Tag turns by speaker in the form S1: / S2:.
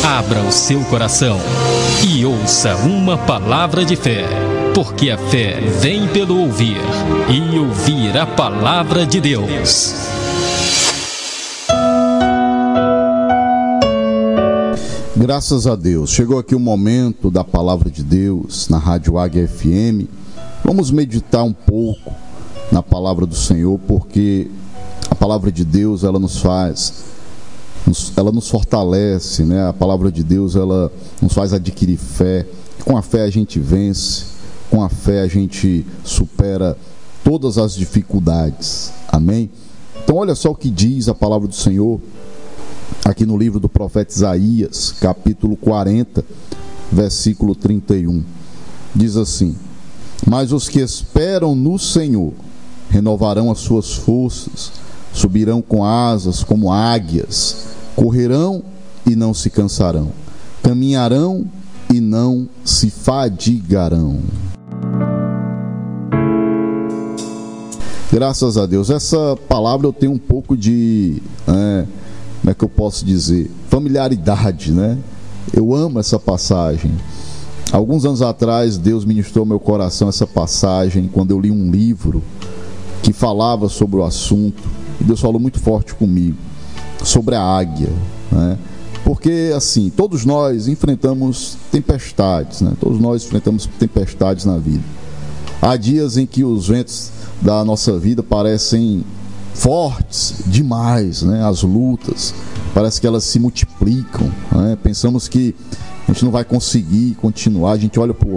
S1: Abra o seu coração e ouça uma palavra de fé, porque a fé vem pelo ouvir, e ouvir a palavra de Deus.
S2: Graças a Deus, chegou aqui o momento da palavra de Deus na Rádio Águia FM. Vamos meditar um pouco na palavra do Senhor, porque a palavra de Deus, ela nos fortalece, né? A palavra de Deus, ela nos faz adquirir fé. Com a fé a gente vence, com a fé a gente supera todas as dificuldades. Amém? Então olha só o que diz a palavra do Senhor aqui no livro do profeta Isaías, capítulo 40, versículo 31. Diz assim: mas os que esperam no Senhor renovarão as suas forças, subirão com asas como águias, correrão e não se cansarão, caminharão e não se fadigarão. Graças a Deus. Essa palavra eu tenho um pouco de, como é que eu posso dizer, familiaridade, né? Eu amo essa passagem. Alguns anos atrás, Deus ministrou ao meu coração essa passagem quando eu li um livro que falava sobre o assunto, e Deus falou muito forte comigo sobre a águia, né? Porque assim, todos nós enfrentamos tempestades, né? Todos nós enfrentamos tempestades na vida. Há dias em que os ventos da nossa vida parecem fortes demais, né? As lutas, parece que elas se multiplicam, né? Pensamos que a gente não vai conseguir continuar, a gente olha para o